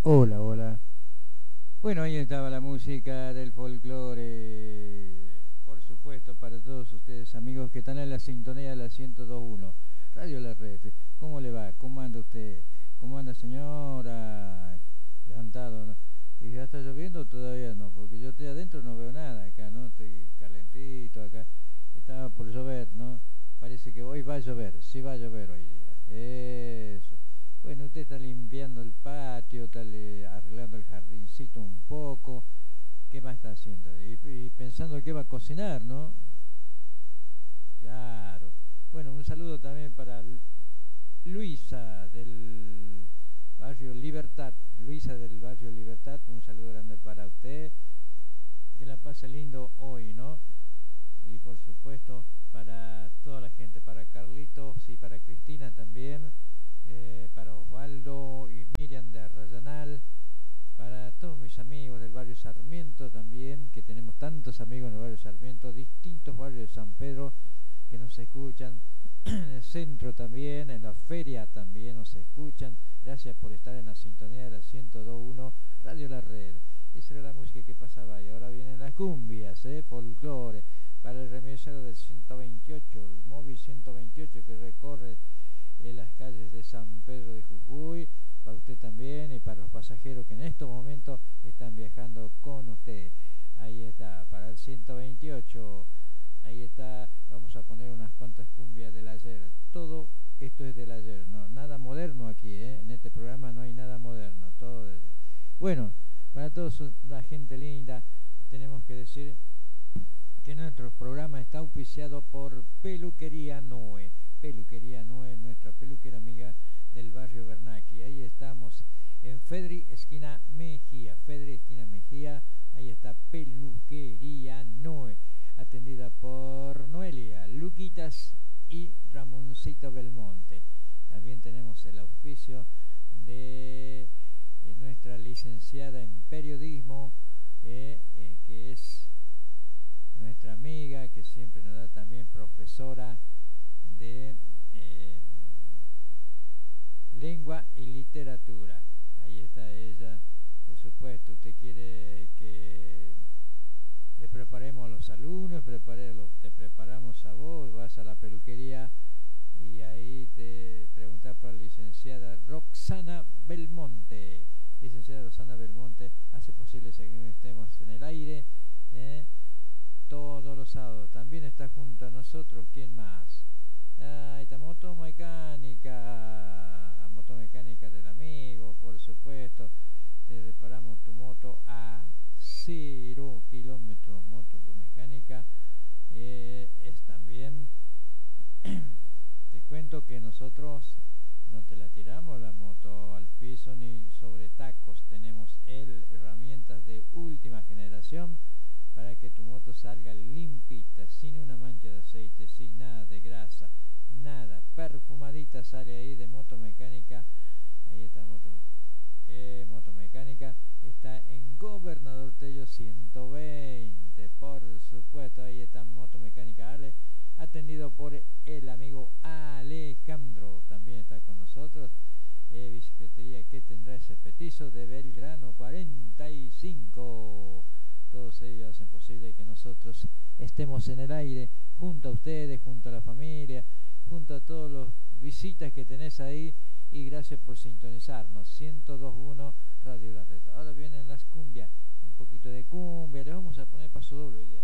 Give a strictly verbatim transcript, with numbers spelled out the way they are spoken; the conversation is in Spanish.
Hola, hola. Bueno, ahí estaba la música del folclore, por supuesto, para todos ustedes, amigos que están en la sintonía de la ciento dos punto uno. Radio La Red. ¿Cómo le va? ¿Cómo anda usted? ¿Cómo anda, señora? Levantado, ¿no? ¿Y ya está lloviendo? Todavía no, porque yo estoy adentro, no veo nada acá, ¿no? Estoy calentito acá. Estaba por llover, ¿no? Parece que hoy va a llover, sí va a llover hoy día. Eso. Bueno, usted está limpiando el patio, está le- arreglando el jardincito un poco. ¿Qué más está haciendo? Y, y pensando que va a cocinar, ¿no? Claro. Bueno, un saludo también para Lu- Luisa del barrio Libertad. Luisa del barrio Libertad, un saludo grande para usted. Que la pase lindo hoy, ¿no? Y por supuesto para toda la gente, para Carlitos y para Cristina también, eh, para Osvaldo y Miriam de Arrayanal, para todos mis amigos del barrio Sarmiento también, que tenemos tantos amigos en el barrio Sarmiento, distintos barrios de San Pedro que nos escuchan, en el centro también, en la feria también nos escuchan. Gracias por estar en la sintonía de la ciento dos punto uno Radio La Red. Esa era la música que pasaba y ahora vienen las cumbias, ¿eh? Folclore, para el remisero del ciento veintiocho, el móvil ciento veintiocho que recorre en las calles de San Pedro de Jujuy, para usted también y para los pasajeros que en estos momentos están viajando con usted. Ahí está, para el ciento veintiocho, ahí está, vamos a poner unas cuantas cumbias del ayer. Todo esto es del ayer, no, nada moderno aquí, ¿eh? En este programa no hay nada moderno, todo desde. Bueno, para toda la gente linda, tenemos que decir que nuestro programa está auspiciado por Peluquería Noe. Peluquería Noe, nuestra peluquera amiga del barrio Bernaqui. Ahí estamos en Fedri, esquina Mejía. Fedri, esquina Mejía. Ahí está Peluquería Noe, atendida por Noelia, Luquitas y Ramoncito Belmonte. También tenemos el auspicio de eh, nuestra licenciada en periodismo, eh, eh, que es nuestra amiga, que siempre nos da también profesora de eh, lengua y literatura. Ahí está ella. Por supuesto, usted quiere que le preparemos a los alumnos, preparelo, te preparamos a vos, vas a la peluquería y ahí te preguntas por la licenciada Roxana Belmonte. Licenciada Roxana Belmonte, hace posible que estemos en el aire, ¿eh? Todos los sábados. También está junto a nosotros, ¿quién más? Ah, esta moto mecánica, la moto mecánica del amigo, por supuesto. Te reparamos tu moto a cero kilómetros. Moto mecánica eh, es también. Te cuento que nosotros no te la tiramos la moto al piso ni sobre tacos. Tenemos el, herramientas de última generación para que tu moto salga limpita, sin una mancha de aceite, sin nada de grasa, nada, perfumadita sale ahí de moto mecánica. Ahí está moto, eh, moto mecánica, está en Gobernador Tello ciento veinte, por supuesto. Ahí está moto mecánica Ale, atendido por el amigo Alejandro, también está con nosotros. Eh, bicicletería que tendrá ese petizo de Belgrano cuarenta y cinco. Todos ellos hacen posible que nosotros estemos en el aire junto a ustedes, junto a la familia, junto a todos los visitas que tenés ahí, y gracias por sintonizarnos. ciento dos punto uno Radio La Red. Ahora vienen las cumbias, un poquito de cumbia, les vamos a poner paso doble hoy día.